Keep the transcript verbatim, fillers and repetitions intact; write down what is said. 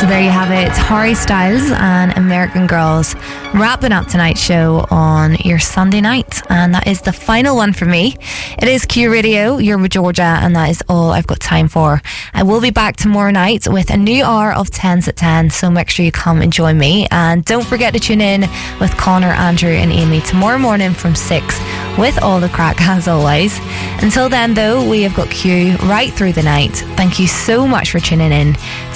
So there you have it, Harry Styles and American Girls wrapping up tonight's show on your Sunday night, and that is the final one for me. It is Q Radio, you're with Georgia, and that is all I've got time for. I will be back tomorrow night with a new hour of tens at ten, so make sure you come and join me, and don't forget to tune in with Connor, Andrew and Amy tomorrow morning from six with all the crack as always. Until then though, we have got Q right through the night. Thank you so much for tuning in.